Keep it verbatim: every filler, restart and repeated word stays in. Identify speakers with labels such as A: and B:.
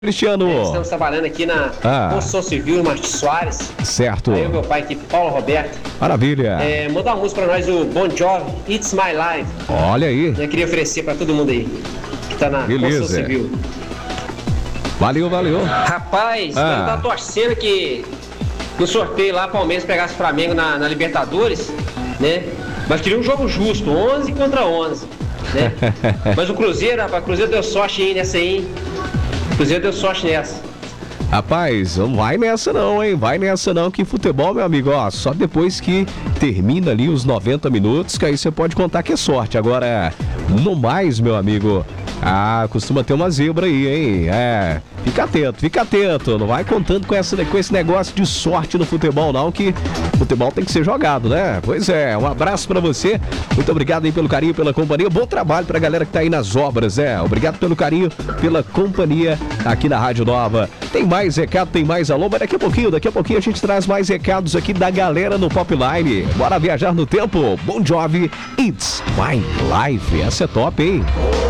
A: Cristiano.
B: É, estamos trabalhando aqui na
A: Ah.
B: Construção Civil, Martins Soares.
A: Certo.
B: Aí o meu pai aqui, Paulo Roberto.
A: Maravilha.
B: É, mandar uma música pra nós, o Bon Jovi, It's My Life.
A: Olha aí.
B: Eu queria oferecer pra todo mundo aí que tá na
A: Beleza.
B: Construção Civil.
A: Valeu, valeu.
B: Rapaz,
A: Ah.
B: eu tava torcendo que no sorteio lá, Palmeiras pegasse o Flamengo na, na Libertadores, né? Mas queria um jogo justo, onze contra onze, né? Mas o Cruzeiro, rapaz, o Cruzeiro deu sorte aí nessa aí, hein? O Cruzeiro deu sorte nessa.
A: Rapaz, não vai nessa não, hein? Vai nessa não, que futebol, meu amigo, ó, só depois que termina ali os noventa minutos, que aí você pode contar que é sorte. Agora, no mais, meu amigo, ah, costuma ter uma zebra aí, hein? É, fica atento, fica atento, não vai contando com, essa, com esse negócio de sorte no futebol não, que futebol tem que ser jogado, né? Pois é, um abraço pra você, muito obrigado aí pelo carinho, pela companhia, bom trabalho pra galera que tá aí nas obras, é, obrigado pelo carinho, pela companhia aqui na Rádio Nova. Tem mais recado, tem mais alô, mas daqui a pouquinho, daqui a pouquinho a gente traz mais recados aqui da galera no Popline. Bora viajar no tempo, Bon Jovi, It's My Life, essa é top, hein?